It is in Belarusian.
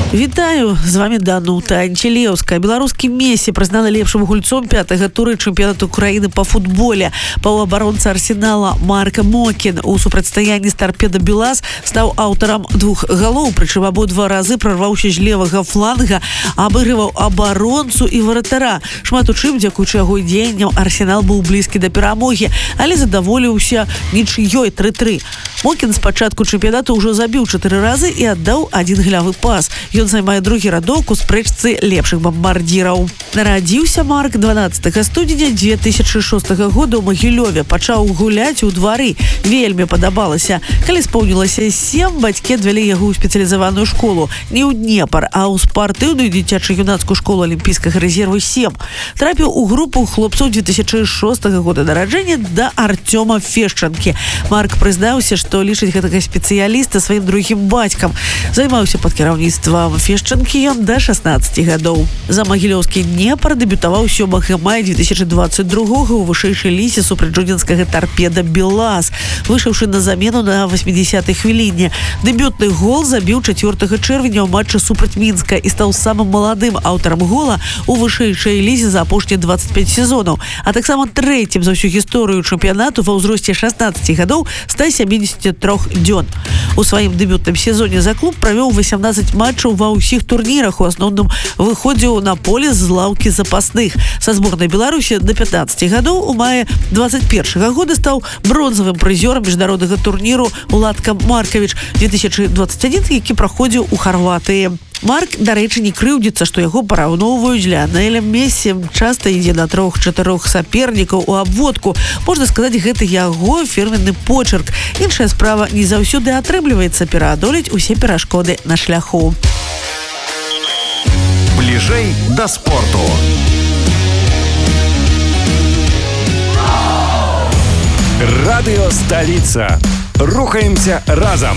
Вітаю, з вами Данута Анчелеўская. Беларускі Месси прызнаны лепшым гульцом 5-го туры чэмпіянату Украіны па футболе. Паўабаронца Арсенала Марк Мокін у супрацьстаянні з Торпедо Белаз стаў аўтарам 2 галоў, прычым абодва разы прарваўся з левага фланга, абыгрываў абаронцу і варатара. Шмат у чым, дзякуючы яго дзеянням, Арсенал быў блізкі да перамогі, але задаволіўся нічыёй 3-3. Мокін з пачатку чэмпіянату ўжо забіў 4 разы і аддаў 1 галявы пас. Ён займае другі радок у спрэчцы лепшых бамбардзіраў. Нарадзіўся Марк 12 студзеня 2006 года ў Магілёве. Пачаў гуляць у двары. Вельмі падабалася. Калі споўнілася 7, бацькі адвялі яго ў спецыялізаваную школу. Не ў Днепр, а ў спартыўную дзіцяча-юнацкую школу Алімпійскага рэзерву 7. Трапіў у групу хлопцаў 2006 года нараджэння да Артёма Фешчанкі. Марк прызнаўся, што лічыць гэтага спецыяліста сваім другім бацькам. Займаўся пад кіраўніцтвам Фешчанкі ён да 16 гадоў. За магілёўскі Днепр дэбютаваў 7 мая 2022 у вышэйшай лізе супраць жодзінскага Торпедо Белаз, выйшаўшы на замену на 80-й хвіліне. Дэбютны гол забіў 4 чэрвеня ў матчы супраць Мінска і стаў самым маладым аўтарам гола у вышэйшай лізе за апошнія 25 сезонаў, а таксама трэцім за ўсю гісторыю чэмпіянату ва ўзросце 16 гадоў 173 дзён. У сваім дэбютным сезоне за клуб правёў 18 матчаў ва ўсіх турнірах, у асноўным выходзіў на поле з лаўкі запасных. Са зборнай Беларусі да 15 гадоў у маі 21 года стаў бронзавым прызёрам міжнароднага турніру «Уладка Маркович» 2021, які праходзіў у Харватыі. Марк, дарэчы, не крыўдзіцца, што яго параўноўваюць з Ліанелем Месси. Часта ідзе на 3-4 сапернікаў у абводку. Можна сказаць, гэта яго фірменны почерк. Іншая справа, не заўсёды атрымліваецца пераадолець усе перашкоды на шляху. Бліжэй да спорту. Радыё «Сталіца». Рухаемся разом.